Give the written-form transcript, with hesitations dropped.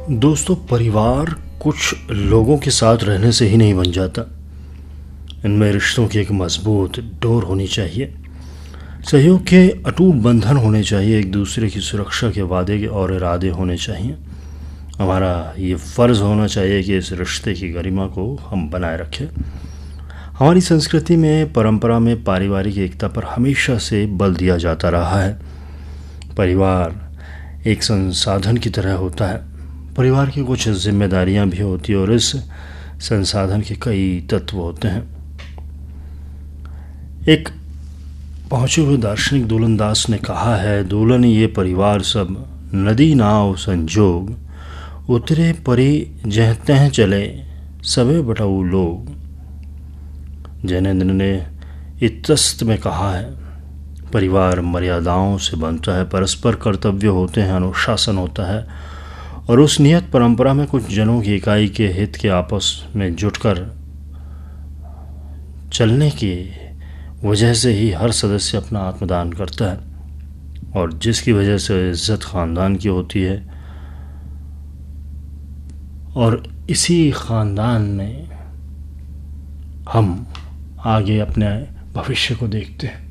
दोस्तों, परिवार कुछ लोगों के साथ रहने से ही नहीं बन जाता। इनमें रिश्तों की एक मजबूत डोर होनी चाहिए, सहयोग के अटूट बंधन होने चाहिए, एक दूसरे की सुरक्षा के वादे और इरादे होने चाहिए। हमारा ये फ़र्ज़ होना चाहिए कि इस रिश्ते की गरिमा को हम बनाए रखें। हमारी संस्कृति में, परंपरा में पारिवारिक एकता पर हमेशा से बल दिया जाता रहा है। परिवार एक संसाधन की तरह होता है। परिवार की कुछ जिम्मेदारियां भी होती है और इस संसाधन के कई तत्व होते हैं। एक पहुंचे हुए दार्शनिक दूलन दास ने कहा है, दूलन ये परिवार सब नदी नाव संजोग, उतरे परी जह तह चले सबे बटाऊ लोग। जैनेन्द्र ने इतस्त में कहा है, परिवार मर्यादाओं से बनता है, परस्पर कर्तव्य होते हैं, अनुशासन होता है और उस नियत परंपरा में कुछ जनों की इकाई के हित के आपस में जुटकर चलने की वजह से ही हर सदस्य अपना आत्मदान करता है और जिसकी वजह से इज्जत ख़ानदान की होती है और इसी ख़ानदान में हम आगे अपने भविष्य को देखते हैं।